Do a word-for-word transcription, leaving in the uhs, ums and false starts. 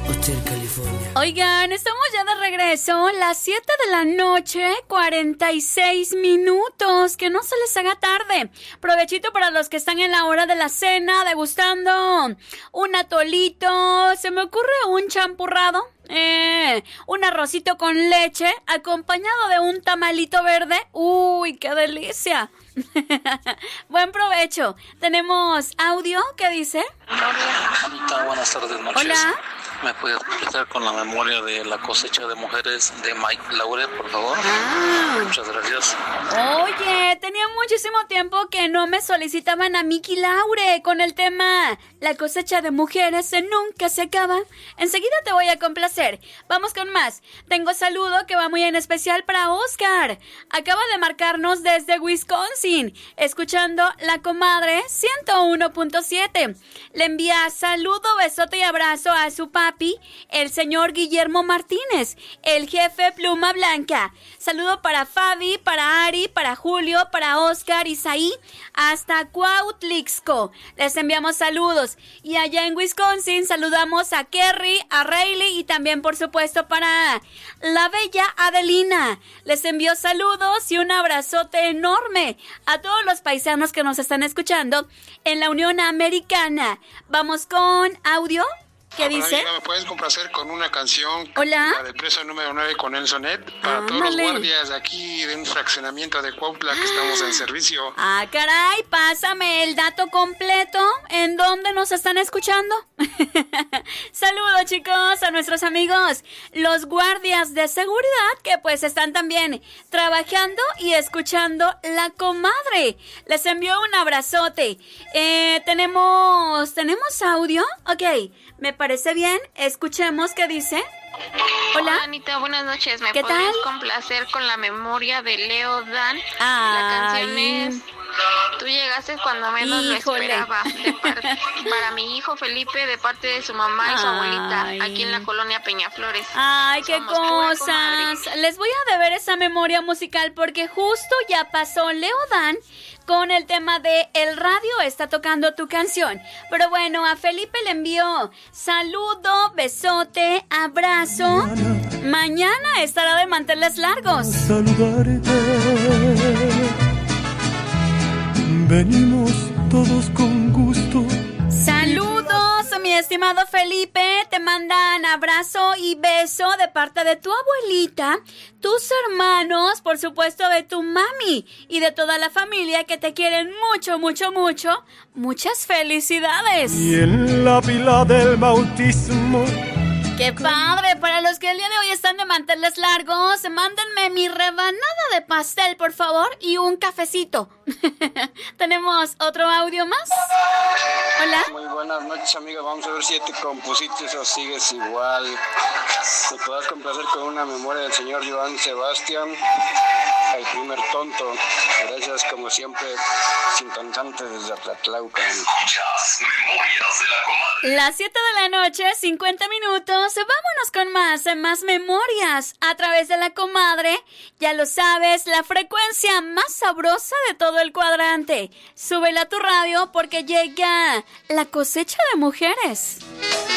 Hotel California. Oigan, estamos ya de regreso, las siete de la noche, cuarenta y seis minutos, que no se les haga tarde. Provechito para los que están en la hora de la cena, degustando un atolito, se me ocurre un champurrado, eh, un arrocito con leche, acompañado de un tamalito verde. ¡Uy, qué delicia! Buen provecho. ¿Tenemos audio? ¿Qué dice? Anita, buenas tardes, noches. Hola. ¿Me puedes explicar con la memoria de la cosecha de mujeres de Mike Laure, por favor? Ah. Muchas gracias. Oye, tenía muchísimo tiempo que no me solicitaban a Miki Laure con el tema La cosecha de mujeres nunca se acaba. Enseguida te voy a complacer. Vamos con más. Tengo saludo que va muy en especial para Oscar. Acaba de marcarnos desde Wisconsin, escuchando La Comadre ciento uno punto siete. Le envía saludo, besote y abrazo a su papi, el señor Guillermo Martínez, el jefe Pluma Blanca. Saludo para Fabi, para Ari, para Julio, para Oscar, Isaí, hasta Cuautlixco. Les enviamos saludos. Y allá en Wisconsin saludamos a Kerry, a Rayleigh y también, por supuesto, para la bella Adelina. Les envío saludos y un abrazote enorme a todos los paisanos que nos están escuchando en la Unión Americana. Vamos con audio. ¿Qué dice? Hola, ¿me puedes complacer con una canción? Hola. La del preso número nueve con el Sonet. Para Ándale. todos los guardias de aquí de un fraccionamiento de Cuautla que estamos en servicio. Ah, caray, pásame el dato completo. ¿En dónde nos están escuchando? Saludos, chicos, a nuestros amigos, los guardias de seguridad, que pues están también trabajando y escuchando La Comadre. Les envío un abrazote. Eh, tenemos, ¿tenemos audio? Ok, me parece bien. Escuchemos qué dice. Hola. Hola, Anita, buenas noches. ¿Me ¿Qué podrías tal? complacer con la memoria de Leo Dan? Ay. La canción es Tú llegaste cuando menos lo Híjole. esperaba. De par- para mi hijo Felipe, de parte de su mamá y su abuelita, Ay. aquí en la colonia Peñaflores. Ay, qué Somos pura cosas. comadre. Les voy a deber esa memoria musical porque justo ya pasó Leo Dan con el tema de El Radio está tocando tu canción. Pero bueno, a Felipe le envío saludo, besote, abrazo. Mañana estará de manteles largos. Saludarte. Venimos todos con gusto. Saludos, mi estimado Felipe. Te mandan abrazo y beso de parte de tu abuelita, tus hermanos, por supuesto de tu mami y de toda la familia que te quieren mucho, mucho, mucho. Muchas felicidades. Y en la pila del bautismo. ¡Qué padre! Para los que el día de hoy están de manteles largos, mándenme mi rebanada de pastel, por favor, y un cafecito. ¿Tenemos otro audio más? Hola. Muy buenas noches, amiga. Vamos a ver si te compusiste o sigues igual. ¿Me podrás complacer con una memoria del señor Joan Sebastián, el primer tonto? Gracias, como siempre, sintonizante desde Atlatlauca. Las siete de la noche, cincuenta minutos. Vámonos con más, más memorias a través de La Comadre. Ya lo sabes, la frecuencia más sabrosa de todo el cuadrante. Súbela a tu radio porque llega la cosecha de mujeres.